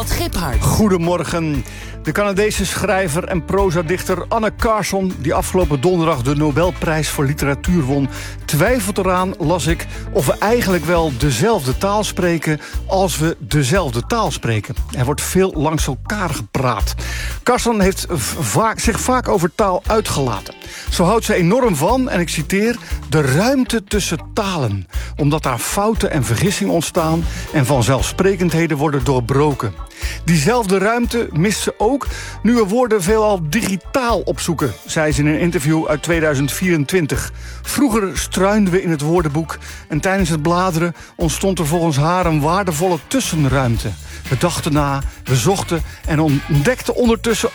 Ronald Giphart. Goedemorgen. De Canadese schrijver en prosadichter Anne Carson, die afgelopen donderdag de Nobelprijs voor literatuur won, twijfelt eraan, las ik, of we eigenlijk wel dezelfde taal spreken als we dezelfde taal spreken. Er wordt veel langs elkaar gepraat. Carson heeft zich vaak over taal uitgelaten. Zo houdt ze enorm van, en ik citeer, de ruimte tussen talen. Omdat daar fouten en vergissingen ontstaan en vanzelfsprekendheden worden doorbroken. Diezelfde ruimte mist ze ook nu we woorden veelal digitaal opzoeken, zei ze in een interview uit 2024. Vroeger struinden we in het woordenboek en tijdens het bladeren ontstond er volgens haar een waardevolle tussenruimte. We dachten na, we zochten en ontdekten ondertussen